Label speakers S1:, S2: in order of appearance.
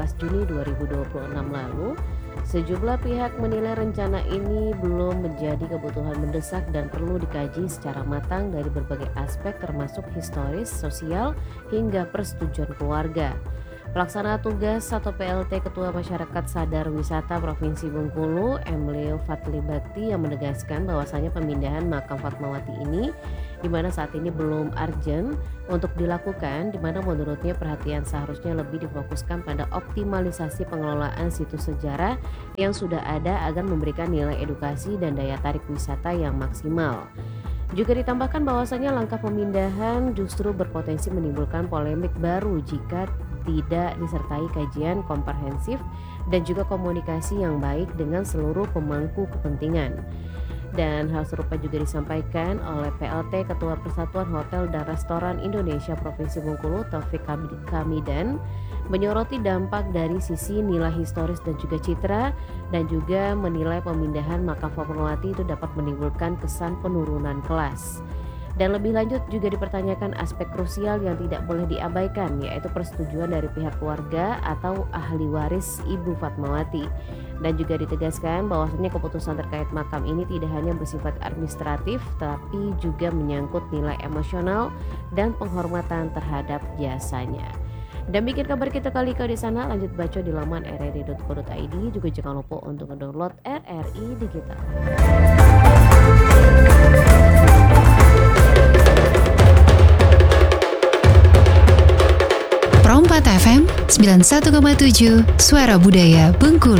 S1: Juni 2026 lalu, sejumlah pihak menilai rencana ini belum menjadi kebutuhan mendesak dan perlu dikaji secara matang dari berbagai aspek termasuk historis, sosial, hingga persetujuan keluarga. Pelaksana tugas atau PLT Ketua Masyarakat Sadar Wisata Provinsi Bengkulu, Emlio Fatli Bakti, yang menegaskan bahwasanya pemindahan makam Fatmawati ini di mana saat ini belum urgent untuk dilakukan, di mana menurutnya perhatian seharusnya lebih difokuskan pada optimalisasi pengelolaan situs sejarah yang sudah ada agar memberikan nilai edukasi dan daya tarik wisata yang maksimal. Juga ditambahkan bahwasanya langkah pemindahan justru berpotensi menimbulkan polemik baru jika tidak disertai kajian komprehensif dan juga komunikasi yang baik dengan seluruh pemangku kepentingan. Dan hal serupa juga disampaikan oleh PLT Ketua Persatuan Hotel dan Restoran Indonesia Provinsi Bengkulu, Taufik Kamidan, menyoroti dampak dari sisi nilai historis dan juga citra, dan juga menilai pemindahan makam Fatmawati itu dapat menimbulkan kesan penurunan kelas. Dan lebih lanjut juga dipertanyakan aspek krusial yang tidak boleh diabaikan, yaitu persetujuan dari pihak keluarga atau ahli waris Ibu Fatmawati. Dan juga ditegaskan bahwasanya keputusan terkait makam ini tidak hanya bersifat administratif, tapi juga menyangkut nilai emosional dan penghormatan terhadap jasanya. Dan bikin kabar kita kali di sana, lanjut baca di laman rri.co.id. Juga jangan lupa untuk mendownload RRI Digital.
S2: Pro 4 FM 91,7 Suara Budaya Bengkulu.